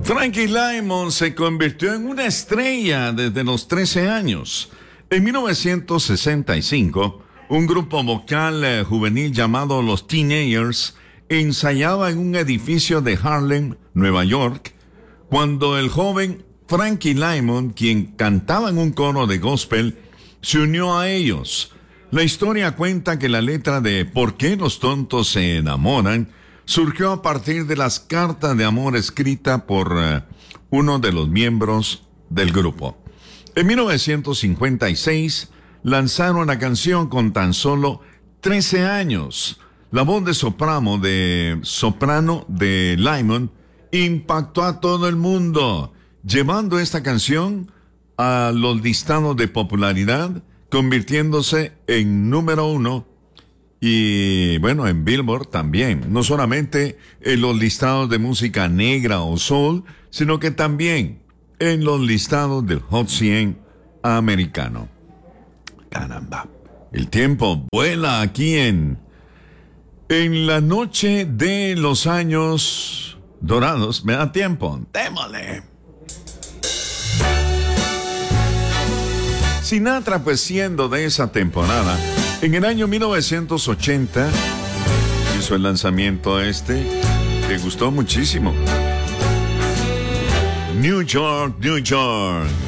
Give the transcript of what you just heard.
Frankie Lymon se convirtió en una estrella desde los 13 años. En 1965, un grupo vocal juvenil llamado Los Teenagers ensayaba en un edificio de Harlem, Nueva York, cuando el joven Frankie Lymon, quien cantaba en un coro de gospel, se unió a ellos. La historia cuenta que la letra de ¿Por qué los tontos se enamoran? Surgió a partir de las cartas de amor escritas por uno de los miembros del grupo. En 1956 lanzaron la canción con tan solo 13 años. La voz de soprano de Lymon impactó a todo el mundo, llevando esta canción a los listados de popularidad, convirtiéndose en número 1. Y bueno, en Billboard también, no solamente en los listados de música negra o soul, sino que también en los listados del Hot 100 americano. Caramba, el tiempo vuela aquí en la noche de los años dorados. Me da tiempo, démosle. Sinatra, pues siendo de esa temporada, en el año 1980 hizo el lanzamiento que gustó muchísimo. New York, New York.